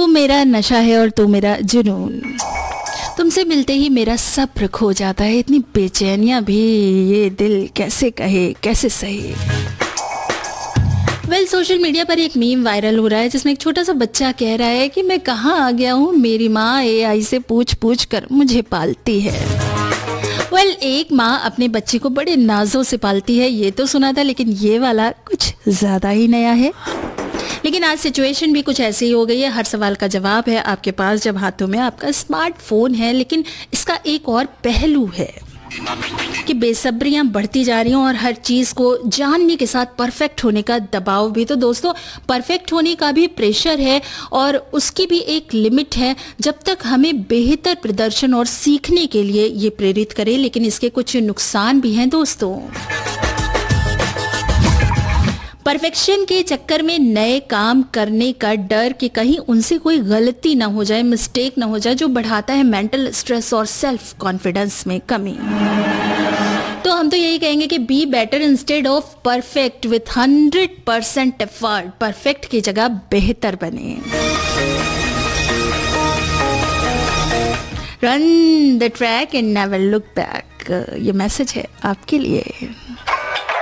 तू मेरा नशा है और तू मेरा जुनून, तुमसे मिलते ही मेरा सब्र खो जाता है, इतनी बेचैनियां भी ये दिल कैसे कहे कैसे सहे। सोशल मीडिया पर एक मीम वायरल हो रहा है जिसमें एक छोटा सा बच्चा कह रहा है कि मैं कहाँ आ गया हूँ, मेरी माँ AI से पूछ पूछ कर मुझे पालती है। एक माँ अपने बच्चे को बड़े नाजों से पालती है, ये तो सुना था, लेकिन ये वाला कुछ ज्यादा ही नया है। लेकिन आज सिचुएशन भी कुछ ऐसी ही हो गई है। हर सवाल का जवाब है आपके पास जब हाथों में आपका स्मार्टफोन है, लेकिन इसका एक और पहलू है कि बेसब्रियां बढ़ती जा रही हैं और हर चीज को जानने के साथ परफेक्ट होने का दबाव भी। तो दोस्तों, परफेक्ट होने का भी प्रेशर है और उसकी भी एक लिमिट है, जब तक हमें बेहतर प्रदर्शन और सीखने के लिए ये प्रेरित करे। लेकिन इसके कुछ नुकसान भी हैं दोस्तों। परफेक्शन के चक्कर में नए काम करने का डर कि कहीं उनसे कोई गलती ना हो जाए, मिस्टेक ना हो जाए, जो बढ़ाता है मेंटल स्ट्रेस और सेल्फ कॉन्फिडेंस में कमी। तो हम तो यही कहेंगे कि be better instead of perfect with 100% effort. Perfect की जगह बेहतर बने। Run the track and never look back, ये मैसेज है आपके लिए।